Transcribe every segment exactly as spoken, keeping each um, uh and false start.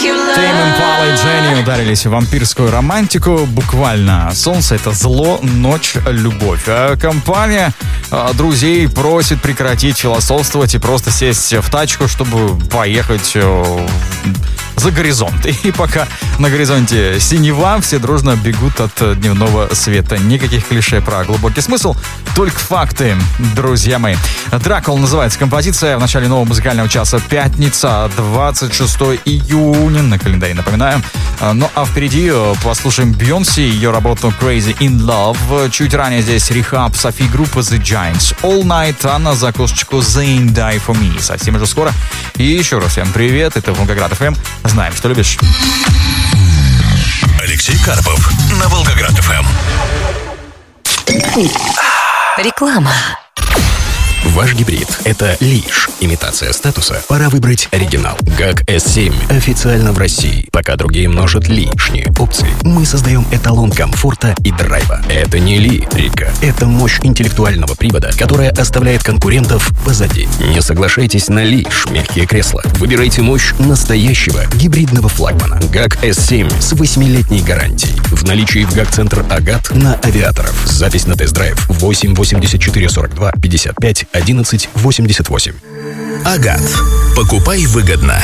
Тейм Импала и Дженни ударились в вампирскую романтику. Буквально. Солнце — это зло, ночь — любовь. А компания а, друзей просит прекратить философствовать и просто сесть в тачку, чтобы поехать а, за горизонт. И пока на горизонте синева, все дружно бегут от дневного света. Никаких клише про глубокий смысл, только факты, друзья мои. «Дракула» называется композиция. В начале нового музыкального часа пятница, двадцать шестого июня на календаре, напоминаю. Ну а впереди послушаем Бейонсе и ее работу Crazy in Love. Чуть ранее здесь Rehab, Софи, группа The Giants, All Night, а на закусочку Zayn Die For Me. Совсем уже скоро. И еще раз всем привет, это Волгоград эф эм. Знаем, что любишь. Алексей Карпов на Волгоград эф эм. Реклама. Ваш гибрид – это лишь имитация статуса? Пора выбрать оригинал. гак эс семь официально в России. Пока другие множат лишние опции, мы создаем эталон комфорта и драйва. Это не лирика. Это мощь интеллектуального привода, которая оставляет конкурентов позади. Не соглашайтесь на лишь мягкие кресла. Выбирайте мощь настоящего гибридного флагмана. гак эс семь с восьмилетней гарантией. В наличии в ГАК-центр «Агат» на Авиаторов. Запись на тест-драйв восемь восемьдесят четыре сорок два пятьдесят пять одиннадцать восемьдесят восемь. «Агат». Покупай выгодно.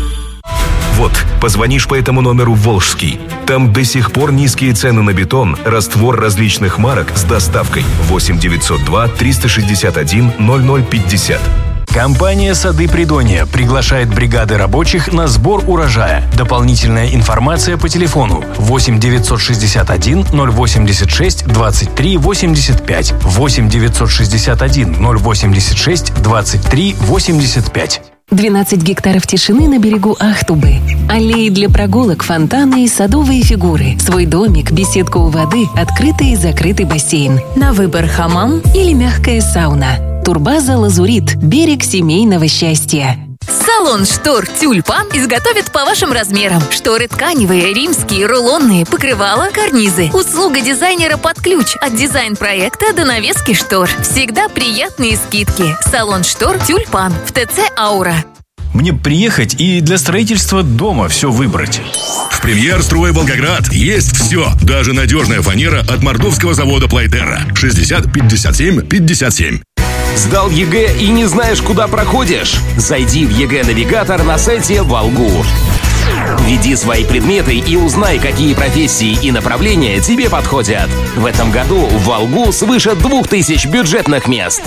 Вот, позвонишь по этому номеру в Волжский. Там до сих пор низкие цены на бетон, раствор различных марок с доставкой. восемь девятьсот два триста шестьдесят один ноль ноль пятьдесят. Компания «Сады Придонья» приглашает бригады рабочих на сбор урожая. Дополнительная информация по телефону восемь девятьсот шестьдесят один ноль восемьдесят шесть двадцать три восемьдесят пять, восемь девятьсот шестьдесят один ноль восемьдесят шесть двадцать три восемьдесят пять. двенадцать гектаров тишины на берегу Ахтубы. Аллеи для прогулок, фонтаны и садовые фигуры. Свой домик, беседка у воды, открытый и закрытый бассейн. На выбор хамам или мягкая сауна. Турбаза «Лазурит». Берег семейного счастья. Салон штор «Тюльпан» изготовит по вашим размерам. Шторы тканевые, римские, рулонные, покрывала, карнизы. Услуга дизайнера под ключ. От дизайн-проекта до навески штор. Всегда приятные скидки. Салон штор «Тюльпан» в ТЦ «Аура». Мне приехать и для строительства дома все выбрать. В «Премьер-строй Волгоград» есть все. Даже надежная фанера от мордовского завода «Плайтерра». шестьдесят пятьдесят семь пятьдесят семь. Сдал ЕГЭ и не знаешь, куда проходишь? Зайди в ЕГЭ-навигатор на сайте Волгу. Введи свои предметы и узнай, какие профессии и направления тебе подходят. В этом году в Волгу свыше двух тысяч бюджетных мест.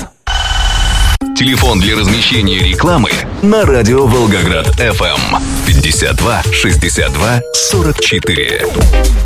Телефон для размещения рекламы на радио Волгоград эф эм пятьдесят два шестьдесят два сорок четыре.